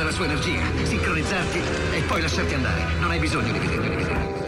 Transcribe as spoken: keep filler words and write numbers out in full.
la sua energia, sincronizzarti e poi lasciarti andare. Non hai bisogno di vedermi, di vedermi.